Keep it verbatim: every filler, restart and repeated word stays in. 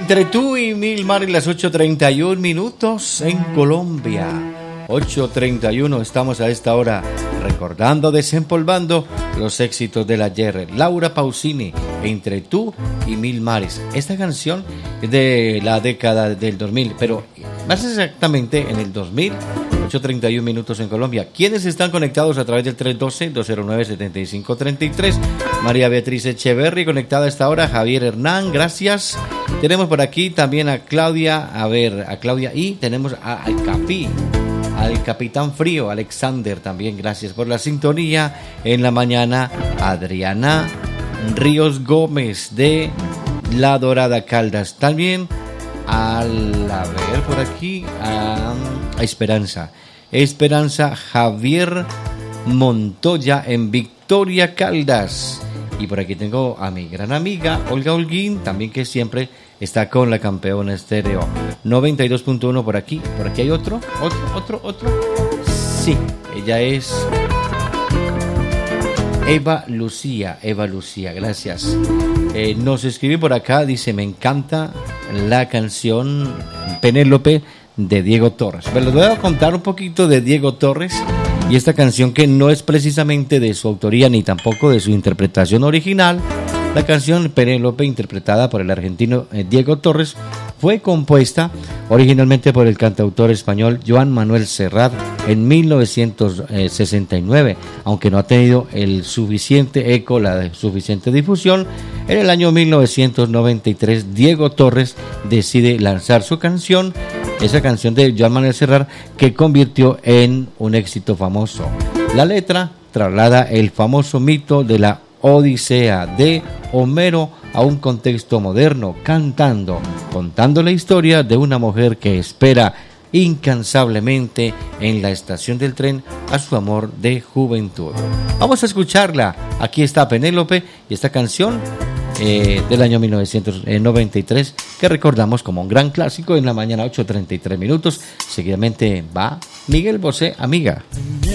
Entre tú y Milmar, las ocho treinta y un minutos en Colombia. ocho treinta y uno, estamos a esta hora recordando, desempolvando los éxitos del ayer. Laura Pausini, Entre tú y Mil Mares. Esta canción es de la década del dos mil, pero más exactamente en el dos mil. ocho treinta y un minutos en Colombia. ¿Quiénes están conectados a través del tres uno dos, dos cero nueve, siete cinco tres tres? María Beatriz Echeverry conectada a esta hora. Javier Hernán, gracias. Tenemos por aquí también a Claudia, a ver, a Claudia, y tenemos a Al Capi, al Capitán Frío, Alexander también, gracias por la sintonía en la mañana. Adriana Ríos Gómez de La Dorada Caldas, también al, a ver por aquí, a, a Esperanza, Esperanza Javier Montoya en Victoria Caldas. Y por aquí tengo a mi gran amiga Olga Holguín, también, que siempre está con la Campeona Estéreo noventa y dos punto uno. Por aquí, por aquí hay otro, otro, otro, otro. Sí, ella es Eva Lucía, Eva Lucía, gracias. Eh, nos escribe por acá, dice, me encanta la canción Penélope de Diego Torres. Pero les voy a contar un poquito de Diego Torres y esta canción, que no es precisamente de su autoría ni tampoco de su interpretación original. La canción Penélope, interpretada por el argentino eh, Diego Torres, fue compuesta originalmente por el cantautor español Joan Manuel Serrat en mil novecientos sesenta y nueve, aunque no ha tenido el suficiente eco, la suficiente difusión. En el año mil novecientos noventa y tres, Diego Torres decide lanzar su canción, esa canción de Joan Manuel Serrat, que convirtió en un éxito famoso. La letra traslada el famoso mito de la Odisea de Homero a un contexto moderno, cantando, contando la historia de una mujer que espera incansablemente en la estación del tren a su amor de juventud. Vamos a escucharla. Aquí está Penélope y esta canción eh, del año mil novecientos noventa y tres, que recordamos como un gran clásico en la mañana. Ocho treinta y tres minutos. Seguidamente va Miguel Bosé, Amiga.